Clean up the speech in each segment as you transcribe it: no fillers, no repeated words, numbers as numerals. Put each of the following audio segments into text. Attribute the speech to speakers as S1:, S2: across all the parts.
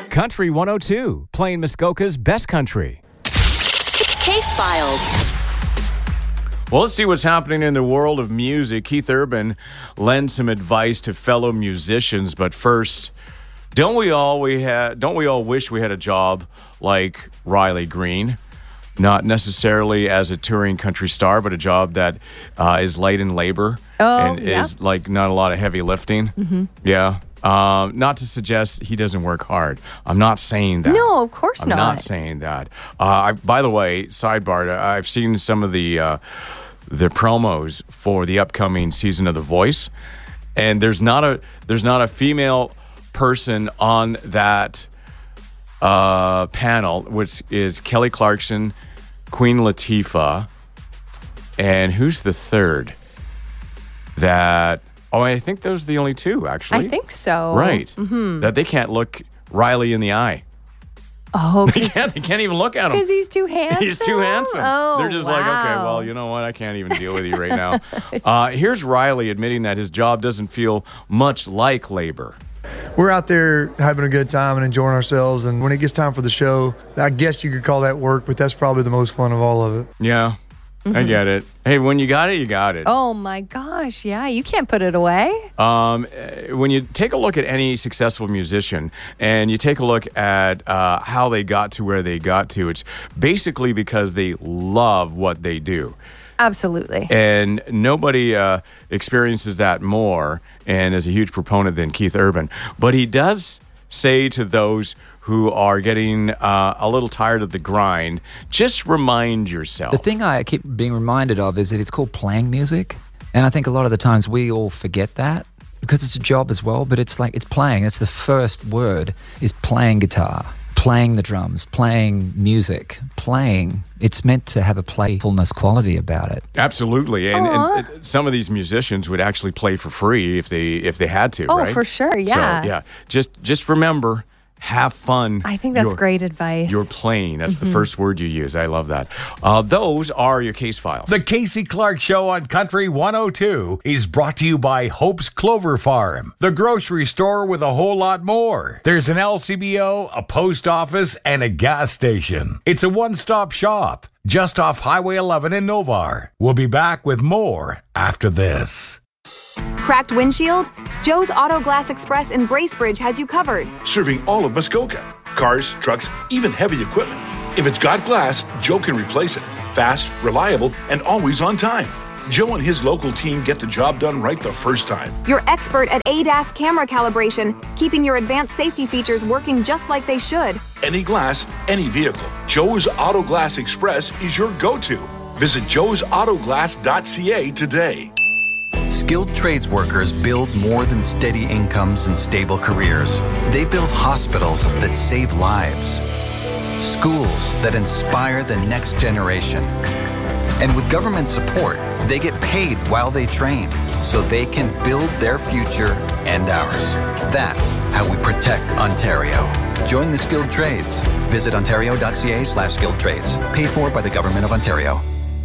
S1: Country 102, playing Muskoka's best country.
S2: Case Files.
S3: Well, let's see what's happening in the world of music. Keith Urban lends some advice to fellow musicians, but first, don't we all wish we had a job like Riley Green? Not necessarily as a touring country star, but a job that is light in labor is like not a lot of heavy lifting. Mm-hmm. Yeah. Not to suggest he doesn't work hard. I'm not saying that.
S4: No, of course not.
S3: I'm not saying that. By the way, sidebar, I've seen some of the promos for the upcoming season of The Voice, and there's not a female person on that panel, which is Kelly Clarkson, Queen Latifah, and who's the third? I think those are the only two, actually.
S4: I think so.
S3: Right. Mm-hmm. That they can't look Riley in the eye.
S4: Oh,
S3: they can't even look at him.
S4: Because he's too handsome?
S3: He's too handsome.
S4: Oh,
S3: they're just like, okay, well, you know what? I can't even deal with you right now. Here's Riley admitting that his job doesn't feel much like labor.
S5: We're out there having a good time and enjoying ourselves, and when it gets time for the show, I guess you could call that work, but that's probably the most fun of all of it.
S3: Yeah, I get it. Hey, when you got it, you got it.
S4: Oh my gosh, yeah, you can't put it away.
S3: When you take a look at any successful musician and you take a look at how they got to where they got to, it's basically because they love what they do.
S4: Absolutely.
S3: And nobody experiences that more and is a huge proponent than Keith Urban. But he does say to those who are getting a little tired of the grind, just remind yourself.
S6: The thing I keep being reminded of is that it's called playing music. And I think a lot of the times we all forget that because it's a job as well, but it's like it's playing. It's the first word is playing guitar, playing the drums, playing music, playing. It's meant to have a playfulness quality about it.
S3: Absolutely. And some of these musicians would actually play for free if they had to, right?
S4: Oh, for sure, yeah.
S3: So, yeah. Just remember, have fun.
S4: I think that's great advice.
S3: You're playing. That's the first word you use. I love that. Those are your case files.
S7: The Casey Clark Show on Country 102 is brought to you by Hope's Clover Farm, the grocery store with a whole lot more. There's an LCBO, a post office, and a gas station. It's a one-stop shop just off Highway 11 in Novar. We'll be back with more after this.
S8: Cracked windshield? Joe's Auto Glass Express in Bracebridge has you covered.
S9: Serving all of Muskoka. Cars, trucks, even heavy equipment. If it's got glass, Joe can replace it. Fast, reliable, and always on time. Joe and his local team get the job done right the first time.
S8: You're expert at ADAS camera calibration, keeping your advanced safety features working just like they should.
S9: Any glass, any vehicle. Joe's Auto Glass Express is your go-to. Visit joesautoglass.ca today.
S10: Skilled trades workers build more than steady incomes and stable careers. They build hospitals that save lives, schools that inspire the next generation. And with government support, they get paid while they train, so they can build their future and ours. That's how we protect Ontario. Join the skilled trades. Visit ontario.ca/skilled trades. Paid for by the Government of Ontario.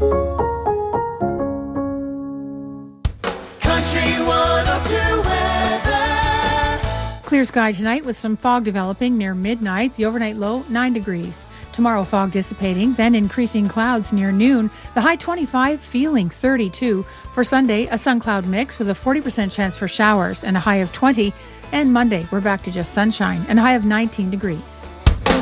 S11: Clear sky tonight with some fog developing near midnight. The overnight low, 9 degrees. Tomorrow, fog dissipating, then increasing clouds near noon. The high 25, feeling 32. For Sunday, a sun cloud mix with a 40% chance for showers and a high of 20. And Monday, we're back to just sunshine and a high of 19 degrees.